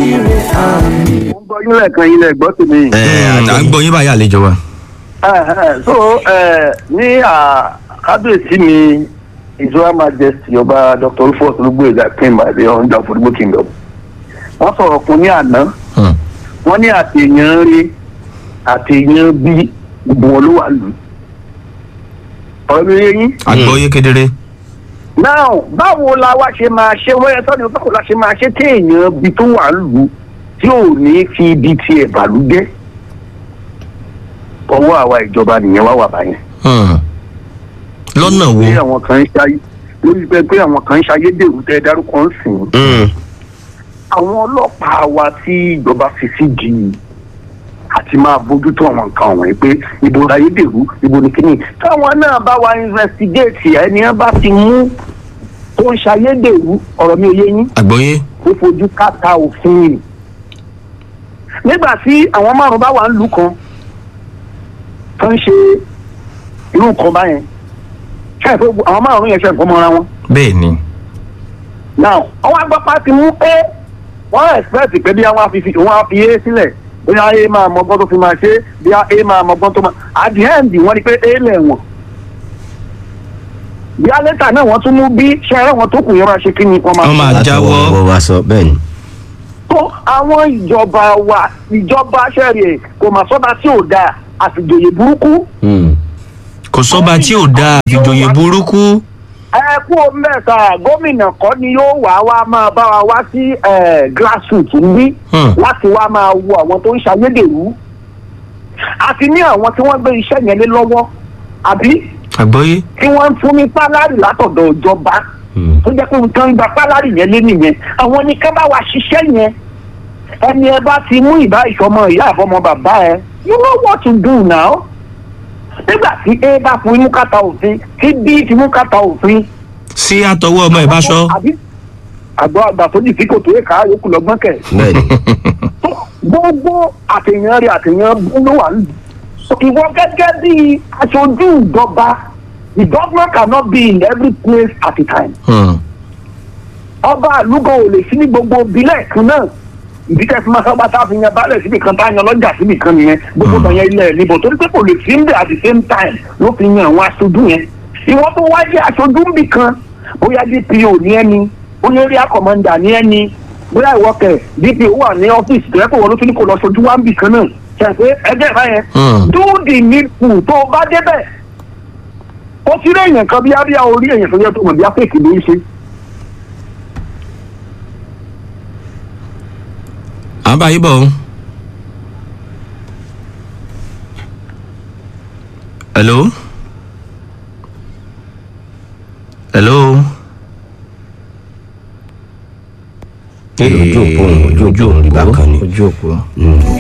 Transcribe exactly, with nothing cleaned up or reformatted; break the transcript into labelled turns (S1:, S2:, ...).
S1: tirẹ̀ àmì.
S2: mo ń gbọ́ yín lẹ́ẹ̀kan yín lẹ́ẹ̀ gbọ́ sí mi.
S3: à ń gbọ́ yín báyìí àlejò wa.
S2: so ní kábíyèsí mi His Royal Majesty ọba Doctor Rufus Olúgbóyèga Akínbádé ọ̀njà Òfurufú Kingdom wọ́n sọ̀rọ̀ fún ní àná wọ́n ní àtẹ̀yàn rí àtẹ̀yàn bí gbogbo ló wà lù ọ̀rọ̀ mi yé yín.
S3: àgbọ̀yé kedere.
S2: now báwo la wá ṣe máa ṣe wọ́n ẹ̀ tọ́ni báwo la ṣe máa ṣe téèyàn bí tó wà lù tí ò ní fi ibi tiẹ̀ bàlújẹ́ ọwọ́ àwa ìjọba nìyẹn wá wà báyẹn.
S3: lọ́nà wo.
S2: pé àwọn kan ń ṣayé lórí pé pé àwọn kan ń ṣayédèrú tẹ́ dárúkọ ń sìn. àwọn ọlọ́pàá wa tí ìjọba fi sí di àti máa bójútó àwọn nǹkan wọ̀nyí pé ibo ayédèrú ibo ní kíní táwọn náà bá wa investigate ẹni ẹ bá ti mú tó ń ṣayédèrú ọ̀rọ̀ mi ò yé yín.
S3: àgbọ̀yé.
S2: ó fojú káta òfin nígbà tí àwọn márùn bá wà ń lù kan tó ń ṣe irú nǹkan báyẹn ṣe é àwọn márùn yẹn ṣe nǹkan mọ́ra wọn.
S3: bẹ́ẹ̀ ni.
S2: now àwọn agbápá ti mú pé wọ́n expect pé bí wọ́n á fi wọ́n á fi é sílẹ̀ bóyá a máa mọgbọ́n tó fi máa ṣe bí a máa mọgbọ́n tó máa at the end wọ́n ní pé a lẹ̀ wọ̀n bí a lẹ́tà náà wọ́n tún mú bí ṣẹ́rẹ́ wọn tó kù yẹn máa ṣe kí ni wọ́n máa.
S3: wọ́n máa jáwọ́.
S4: wọ́n wá sọ bẹ́ẹ̀ ni.
S2: tó àwọn ìjọba wa ìjọba ṣẹ́rẹ̀ kò mà sọ́ba tí ò dáa àfìjòyè burúkú.
S3: kò sọ́ba tí ò dáa àfìjòyè burúkú.
S2: ẹ kú mẹ́ta gómìnà kọ́ ni yóò wá wá máa bá wa wá sí grassroots níbí láti wá máa wo àwọn tó ń ṣayédèrú àti ní àwọn tí wọ́n gbé iṣẹ́ yẹn lé lọ́wọ́ àbí
S3: àgbọ́yé.
S2: tí wọ́n ń fún ní pálárì látọ̀dọ̀ ìjọba tó jẹ́ pé nǹkan gba pálárì yẹn lé nìyẹn àwọn ní ká bá wa ṣiṣẹ́ yẹn ẹni ẹ bá ti mú ìbá ìṣọmọ ìyá àfọmọ bàbá ẹ you know what to do now. nígbà tí a bá fún imú kàtà òfin tí b ti mú kàtà òfin.
S3: sí àtọwọ́ ọmọ ìbáṣọ.
S2: àgbọ̀ àgbà tó dì sí kòtò èka yòókù lọ́gbọ́n kẹ̀. gbogbo àtẹ̀yàn rẹ̀ àtẹ̀yàn ló wà lù. ìwọ gẹ́gẹ́ bí aṣojú ìjọba the government cannot be in every place at a time. ọba àlùkò ò lè sí ní gbogbo ìbílẹ̀ kan náà. ìdí tẹ́ fi máa sábà tá a fi yan baálẹ̀ síbi kan tá a yan lọ́jà síbi kan nìyẹn gbogbo kan yẹn ilẹ̀ níbo torí pé kò lè sí ń bẹ̀ at the same time ló fi yan àwọn aṣojú yẹn. ìwọ́n tó wá jẹ́ aṣojú níbì kan bóyá D P O ní ẹni bóyá area commander ní ẹni bóyá ìwọ́kẹ̀ D P O wà ní ọ́fíìsì tó yẹ kó wọ́n ló tún ní kó lọ sojú wá níbì kan náà ṣe pé ẹgbẹ́ ìfá yẹn do the needful tó o bá débẹ̀ ó ti rí èèyàn kan bí abíyá orí èèyàn tó yẹ tó mọ̀ bí apèkì ló ń ṣe.
S3: à ń bá yín bọ̀. hello. hello.
S4: ojú òpó ojú òpó bákan ni.
S3: ojú òpó.